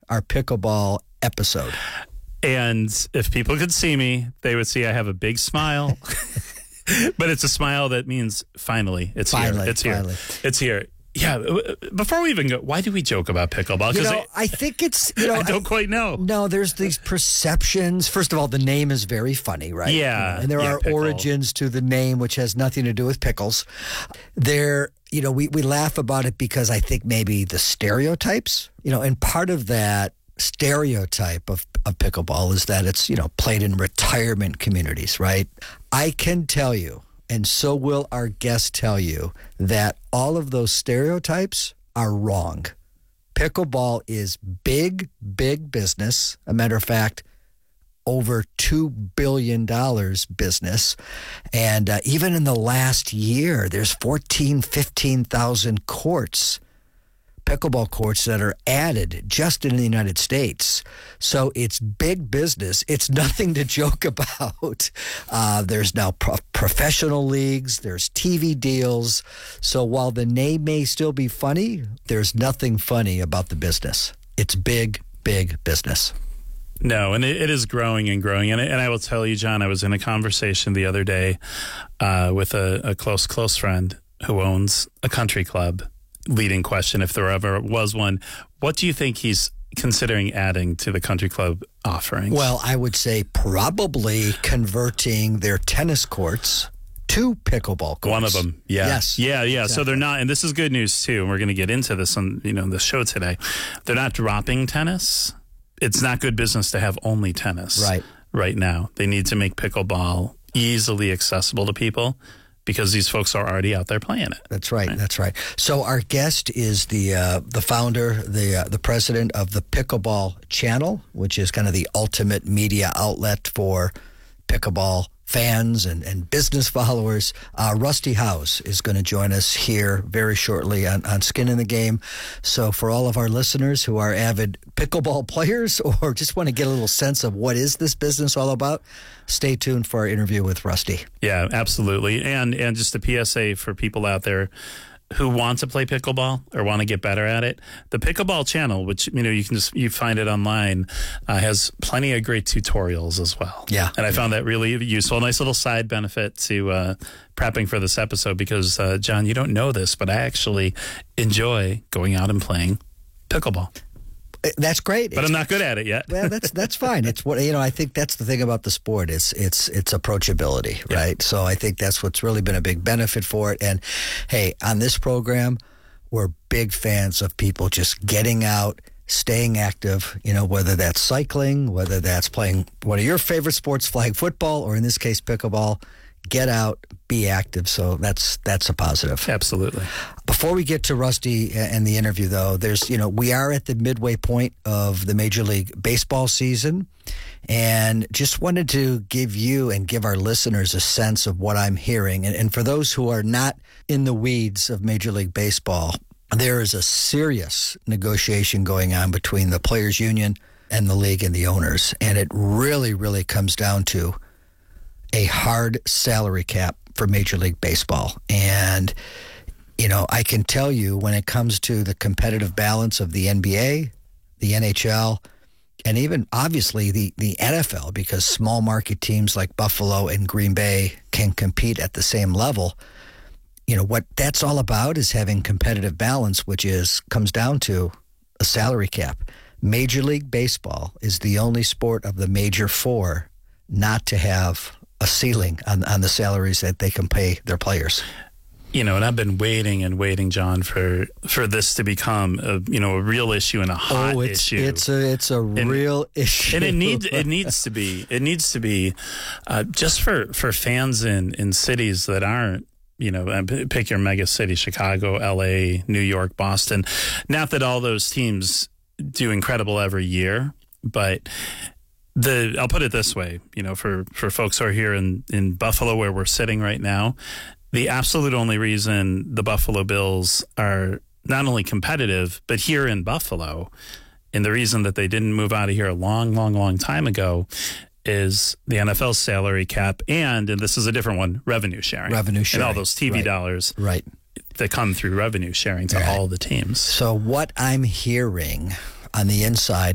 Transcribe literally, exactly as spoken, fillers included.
our pickleball episode. And if people could see me, they would see I have a big smile. But it's a smile that means finally, it's finally, here. It's finally. here. It's here. Yeah. Before we even go, why do we joke about pickleball? You know, I, I think it's, you know, I don't I, quite know. No, there's these perceptions. First of all, the name is very funny, right? Yeah. You know, and there yeah, are pickle. origins to the name, which has nothing to do with pickles. There, you know, we, we laugh about it because I think maybe the stereotypes, you know, and part of that stereotype of, of pickleball is that it's, you know, played in retirement communities, right? I can tell you, and so will our guest tell you, that all of those stereotypes are wrong. Pickleball is big, big business. A matter of fact, over two billion dollars business. And uh, even in the last year, there's fourteen, fifteen thousand courts, pickleball courts that are added just in the United States. So it's big business. It's nothing to joke about. Uh, there's now pro- professional leagues. There's T V deals. So while the name may still be funny, there's nothing funny about the business. It's big, big business. No, and it, it is growing and growing. And, and I will tell you, John, I was in a conversation the other day uh, with a, a close, close friend who owns a country club. Leading question, if there ever was one, what do you think he's considering adding to the country club offerings? Well, I would say probably converting their tennis courts to pickleball courts. One of them, yeah. Yes. Yeah, yeah. Exactly. So they're not, and this is good news too, and we're going to get into this on, you know, the show today. They're not dropping tennis. It's not good business to have only tennis. Right. Right now. They need to make pickleball easily accessible to people, because these folks are already out there playing it. That's right, right. That's right. So our guest is the uh, the founder, the uh, the president of the Pickleball Channel, which is kind of the ultimate media outlet for pickleball fans and, and business followers. Uh, Rusty Howes is going to join us here very shortly on, on Skin in the Game. So for all of our listeners who are avid pickleball players or just want to get a little sense of what is this business all about, stay tuned for our interview with Rusty. Yeah, absolutely. And and just a P S A for people out there who want to play pickleball or want to get better at it. The Pickleball Channel, which, you know, you can just, you find it online, uh, has plenty of great tutorials as well. Yeah. And I found that really useful. A nice little side benefit to uh, prepping for this episode because, uh, John, you don't know this, but I actually enjoy going out and playing pickleball. That's great. But it's, I'm not good at it yet. Well, that's that's fine. It's what, you know, I think that's the thing about the sport. It's it's it's approachability, yeah. right? So I think that's what's really been a big benefit for it. And hey, on this program, we're big fans of people just getting out, staying active, you know, whether that's cycling, whether that's playing one of your favorite sports, flag football, or in this case, pickleball. Get out, be active. So that's that's a positive. Absolutely. Before we get to Rusty and the interview, though, there's, you know, we are at the midway point of the Major League Baseball season, and just wanted to give you and give our listeners a sense of what I'm hearing. And, and for those who are not in the weeds of Major League Baseball, there is a serious negotiation going on between the Players Union and the league and the owners. And it really, really comes down to a hard salary cap for Major League Baseball. And, you know, I can tell you when it comes to the competitive balance of the N B A, the N H L, and even obviously the, the N F L, because small market teams like Buffalo and Green Bay can compete at the same level. You know, what that's all about is having competitive balance, which is comes down to a salary cap. Major League Baseball is the only sport of the major four not to have a ceiling on, on the salaries that they can pay their players. You know, and I've been waiting and waiting, John, for for this to become a, you know, a real issue and a hot oh, it's, issue. It's a it's a and, real issue, and it needs it needs to be it needs to be uh, just for, for fans in, in cities that aren't, you know, pick your mega city, Chicago, L A, New York, Boston. Not that all those teams do incredible every year, but The I'll put it this way, you know, for, for folks who are here in, in Buffalo where we're sitting right now, the absolute only reason the Buffalo Bills are not only competitive, but here in Buffalo, and the reason that they didn't move out of here a long, long, long time ago is the N F L salary cap and, and this is a different one, revenue sharing. Revenue sharing. And all those T V right. dollars right. that come through revenue sharing to right. all the teams. So what I'm hearing on the inside